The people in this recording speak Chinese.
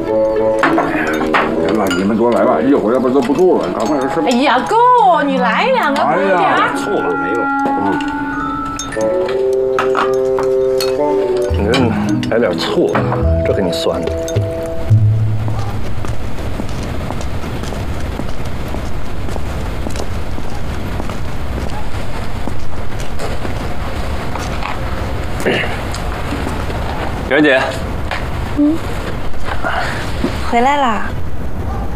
行了，你们多来吧，一会儿要不都不住了，赶快吃。 哎呀，够，你来两个，快点。 醋了没有？ 来点醋啊，这给你酸的。袁姐， 回来啦。